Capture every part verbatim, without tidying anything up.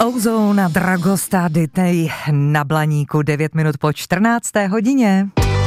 Ozone a Dragosta Ditej na Blaníku, devět minut po čtrnácté hodině.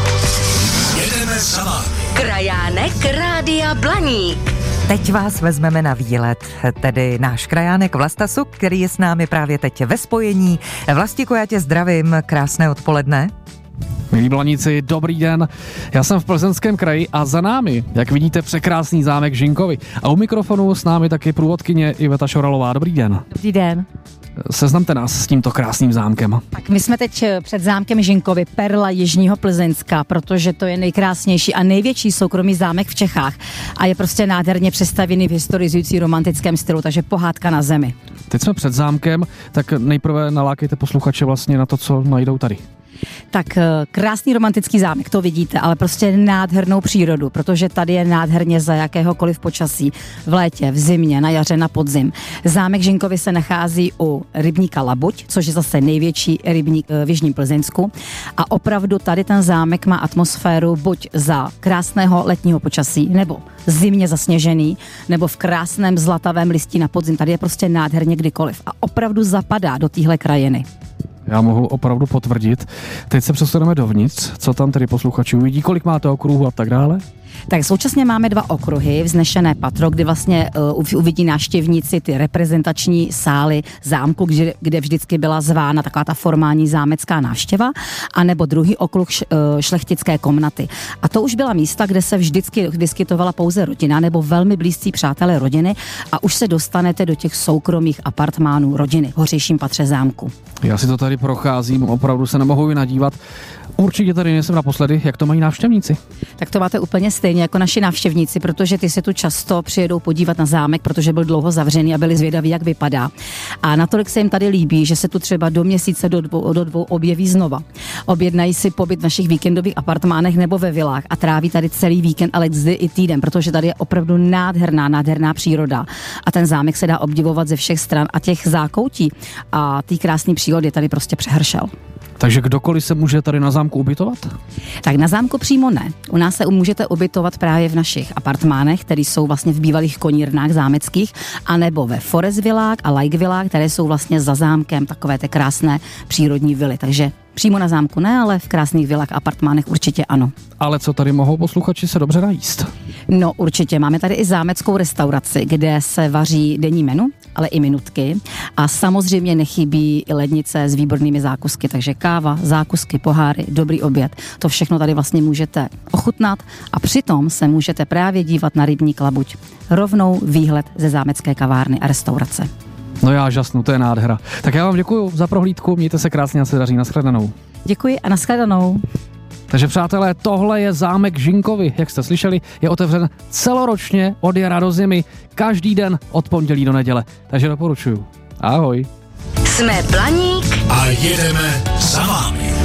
Jedeme za vámi. Krajánek Rádia Blaník. Teď vás vezmeme na výlet, tedy náš krajánek Vlasta Suk, který je s námi právě teď ve spojení. Vlastíku, já tě zdravím, krásné odpoledne. Milí Blaníci, dobrý den. Já jsem v Plzeňském kraji a za námi, jak vidíte, překrásný zámek Žinkovy. A u mikrofonu s námi taky průvodkyně Iveta Šoralová. Dobrý den. Dobrý den. Seznamte nás s tímto krásným zámkem. Tak my jsme teď před zámkem Žinkovy, perla jižního Plzeňska, protože to je nejkrásnější a největší soukromý zámek v Čechách a je prostě nádherně přestavěný v historizující romantickém stylu, takže pohádka na zemi. Teď jsme před zámkem, tak nejprve nalákejte posluchače vlastně na to, co najdou tady. Tak krásný romantický zámek, to vidíte, ale prostě nádhernou přírodu, protože tady je nádherně za jakéhokoliv počasí, v létě, v zimě, na jaře, na podzim. Zámek Žinkovy se nachází u rybníka Labuť, což je zase největší rybník v jižním Plzeňsku a opravdu tady ten zámek má atmosféru buď za krásného letního počasí, nebo zimně zasněžený, nebo v krásném zlatavém listí na podzim. Tady je prostě nádherně kdykoliv a opravdu zapadá do téhle krajiny. Já mohu opravdu potvrdit. Teď se přesuneme dovnitř, co tam tedy posluchači uvidí, kolik máte okruhů a tak dále. Tak současně máme dva okruhy, vznešené patro, kdy vlastně uh, uvidí návštěvníci ty reprezentační sály zámku, kde, kde vždycky byla zvána taková ta formální zámecká návštěva, anebo druhý okruh š, uh, šlechtické komnaty. A to už byla místa, kde se vždycky vyskytovala pouze rodina nebo velmi blízcí přátelé rodiny a už se dostanete do těch soukromých apartmánů rodiny v hořejším patře zámku. Já si to tady procházím, opravdu se nemohu i nadívat. Určitě tady nejsem naposledy, jak to mají návštěvníci. Tak to máte úplně stejně jako naši návštěvníci, protože ty se tu často přijedou podívat na zámek, protože byl dlouho zavřený a byli zvědaví, jak vypadá. A natolik se jim tady líbí, že se tu třeba do měsíce, do dvou, do dvou objeví znova. Objednají si pobyt v našich víkendových apartmánech nebo ve vilách a tráví tady celý víkend, ale zde i týden, protože tady je opravdu nádherná, nádherná příroda. A ten zámek se dá obdivovat ze všech stran a těch zákoutí a té krásné přírody tady prostě přehršel. Takže kdokoliv se může tady na zámku ubytovat? Tak na zámku přímo ne. U nás se můžete ubytovat právě v našich apartmánech, které jsou vlastně v bývalých konírnách zámeckých, anebo ve forest villách a like villách, které jsou vlastně za zámkem, takové ty krásné přírodní vily. Takže přímo na zámku ne, ale v krásných vilách a apartmánech určitě ano. Ale co tady mohou posluchači se dobře najíst? No určitě, máme tady i zámeckou restauraci, kde se vaří denní menu, ale i minutky a samozřejmě nechybí i lednice s výbornými zákusky, takže káva, zákusky, poháry, dobrý oběd, to všechno tady vlastně můžete ochutnat a přitom se můžete právě dívat na rybník Labuť. Rovnou výhled ze zámecké kavárny a restaurace. No já žasnu, to je nádhera. Tak já vám děkuju za prohlídku, mějte se krásně a se daří, nashledanou. Děkuji a nashledanou. Takže přátelé, tohle je zámek Žinkovy, jak jste slyšeli, je otevřen celoročně od jara do zimy, každý den od pondělí do neděle, takže doporučuju. Ahoj. Jsme Blaník a jedeme za vámi.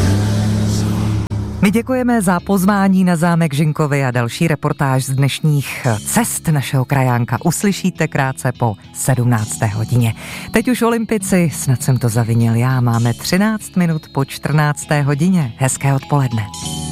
My děkujeme za pozvání na zámek Žinkovy a další reportáž z dnešních cest našeho krajánka uslyšíte krátce po sedmnácté hodině. Teď už olympici, snad jsem to zavinil já, máme třináct minut po čtrnácté hodině. Hezké odpoledne.